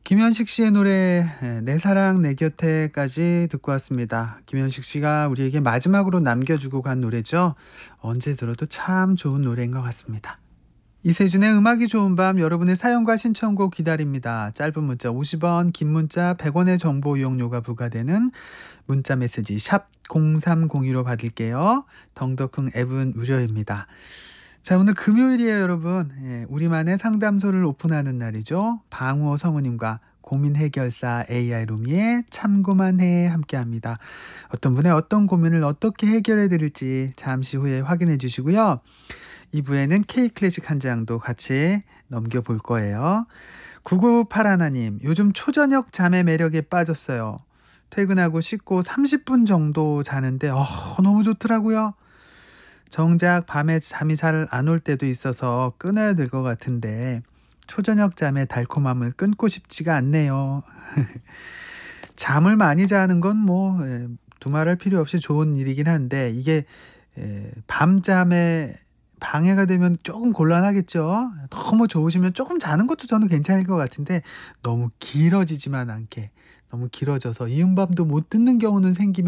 김현식 씨의 노래 내 사랑 내 곁에까지 듣고 왔습니다. 김현식 씨가 우리에게 마지막으로 남겨주고 간 노래죠. 언제 들어도 참 좋은 노래인 것 같습니다. 이세준의 음악이 좋은 밤, 여러분의 사연과 신청곡 기다립니다. 짧은 문자 50원, 긴 문자 100원의 정보 이용료가 부과되는 문자 메시지 샵 0302로 받을게요. 덩더쿵 앱은 무료입니다. 자, 오늘 금요일이에요, 여러분. 우리만의 상담소를 오픈하는 날이죠. 방우호 성우님과 고민 해결사 AI 루미의 참고만 해 함께합니다. 어떤 분의 어떤 고민을 어떻게 해결해 드릴지 잠시 후에 확인해 주시고요. 2부에는 K클래식 한 장도 같이 넘겨볼 거예요. 9981님, 요즘 초저녁 잠의 매력에 빠졌어요. 퇴근하고 씻고 30분 정도 자는데 너무 좋더라고요. 정작 밤에 잠이 잘 안 올 때도 있어서 끊어야 될 것 같은데 초저녁 잠의 달콤함을 끊고 싶지가 않네요. 잠을 많이 자는 건 두말할 필요 없이 좋은 일이긴 한데 이게 밤잠에 방해가 되면 조금 곤란하겠죠. 너무 좋으시면 조금 자는 것도 저는 괜찮을 것 같은데 너무 길어지지만 않게, 너무 길어져서 이음밤도 못 듣는 경우는 생기면